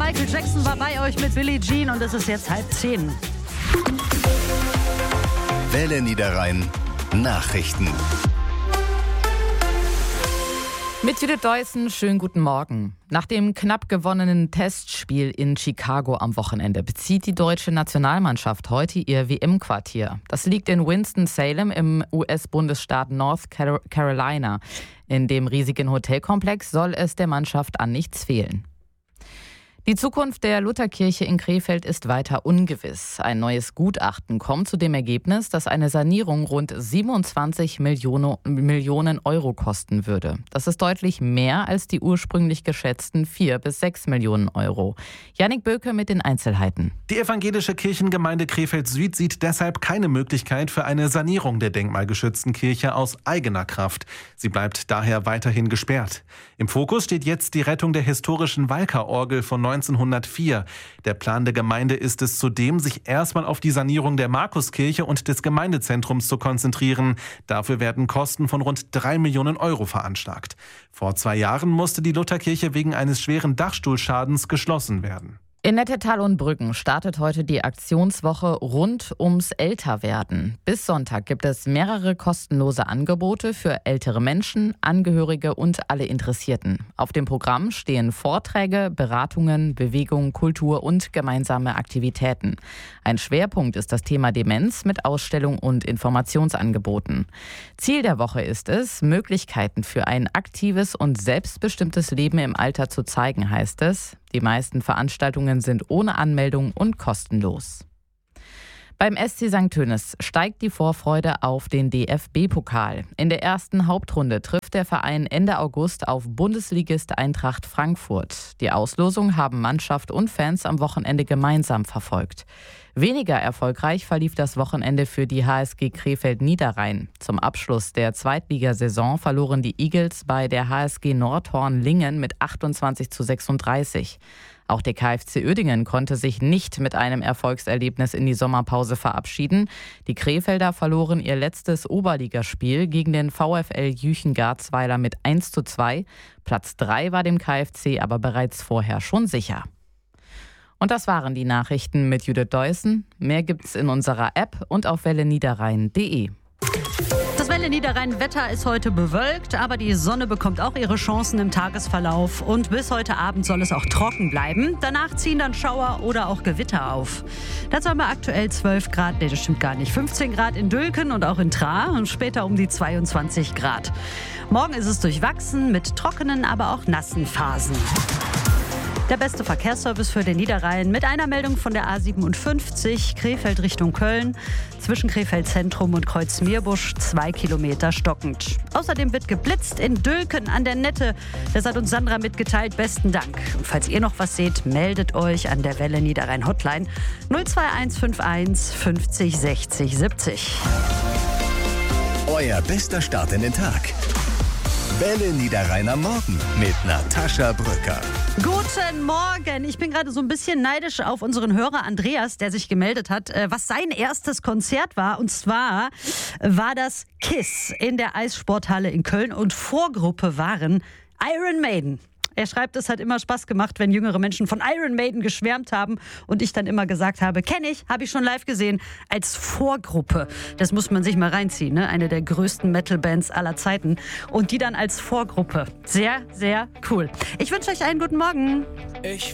Michael Jackson war bei euch mit Billie Jean und es ist jetzt 9:30. Welle Niederrhein Nachrichten. Mit Judith Deussen, schönen guten Morgen. Nach dem knapp gewonnenen Testspiel in Chicago am Wochenende bezieht die deutsche Nationalmannschaft heute ihr WM-Quartier. Das liegt in Winston-Salem im US-Bundesstaat North Carolina. In dem riesigen Hotelkomplex soll es der Mannschaft an nichts fehlen. Die Zukunft der Lutherkirche in Krefeld ist weiter ungewiss. Ein neues Gutachten kommt zu dem Ergebnis, dass eine Sanierung rund 27 Millionen Euro kosten würde. Das ist deutlich mehr als die ursprünglich geschätzten 4 bis 6 Millionen Euro. Jannik Böke mit den Einzelheiten. Die evangelische Kirchengemeinde Krefeld Süd sieht deshalb keine Möglichkeit für eine Sanierung der denkmalgeschützten Kirche aus eigener Kraft. Sie bleibt daher weiterhin gesperrt. Im Fokus steht jetzt die Rettung der historischen Walker-Orgel von 1904. Der Plan der Gemeinde ist es zudem, sich erstmal auf die Sanierung der Markuskirche und des Gemeindezentrums zu konzentrieren. Dafür werden Kosten von rund 3 Millionen Euro veranschlagt. Vor 2 Jahren musste die Lutherkirche wegen eines schweren Dachstuhlschadens geschlossen werden. In Nettetal und Brüggen startet heute die Aktionswoche rund ums Älterwerden. Bis Sonntag gibt es mehrere kostenlose Angebote für ältere Menschen, Angehörige und alle Interessierten. Auf dem Programm stehen Vorträge, Beratungen, Bewegung, Kultur und gemeinsame Aktivitäten. Ein Schwerpunkt ist das Thema Demenz mit Ausstellung und Informationsangeboten. Ziel der Woche ist es, Möglichkeiten für ein aktives und selbstbestimmtes Leben im Alter zu zeigen, heißt es. Die meisten Veranstaltungen sind ohne Anmeldung und kostenlos. Beim SC St. Tönis steigt die Vorfreude auf den DFB-Pokal. In der ersten Hauptrunde trifft der Verein Ende August auf Bundesligist Eintracht Frankfurt. Die Auslosung haben Mannschaft und Fans am Wochenende gemeinsam verfolgt. Weniger erfolgreich verlief das Wochenende für die HSG Krefeld Niederrhein. Zum Abschluss der Zweitligasaison verloren die Eagles bei der HSG Nordhorn Lingen mit 28:36. Auch der KFC Uerdingen konnte sich nicht mit einem Erfolgserlebnis in die Sommerpause verabschieden. Die Krefelder verloren ihr letztes Oberligaspiel gegen den VfL Jüchen-Garzweiler mit 1:2. Platz 3 war dem KFC aber bereits vorher schon sicher. Und das waren die Nachrichten mit Judith Deussen. Mehr gibt's in unserer App und auf welleniederrhein.de. Das Welle Niederrhein-Wetter ist heute bewölkt, aber die Sonne bekommt auch ihre Chancen im Tagesverlauf. Und bis heute Abend soll es auch trocken bleiben. Danach ziehen dann Schauer oder auch Gewitter auf. Dazu haben wir aktuell 12 Grad, das stimmt gar nicht, 15 Grad in Dülken und auch in Traar und später um die 22 Grad. Morgen ist es durchwachsen mit trockenen, aber auch nassen Phasen. Der beste Verkehrsservice für den Niederrhein mit einer Meldung von der A57 Krefeld Richtung Köln. Zwischen Krefeld Zentrum und Kreuz Meerbusch 2 Kilometer stockend. Außerdem wird geblitzt in Dülken an der Nette. Das hat uns Sandra mitgeteilt. Besten Dank. Und falls ihr noch was seht, meldet euch an der Welle Niederrhein Hotline 02151 50 60 70. Euer bester Start in den Tag. Welle Niederrheiner Morgen mit Natascha Brücker. Guten Morgen. Ich bin gerade so ein bisschen neidisch auf unseren Hörer Andreas, der sich gemeldet hat, was sein erstes Konzert war. Und zwar war das KISS in der Eissporthalle in Köln und Vorgruppe waren Iron Maiden. Er schreibt, es hat immer Spaß gemacht, wenn jüngere Menschen von Iron Maiden geschwärmt haben und ich dann immer gesagt habe, kenne ich, habe ich schon live gesehen, als Vorgruppe. Das muss man sich mal reinziehen, ne? Eine der größten Metal-Bands aller Zeiten und die dann als Vorgruppe. Sehr, sehr cool. Ich wünsche euch einen guten Morgen.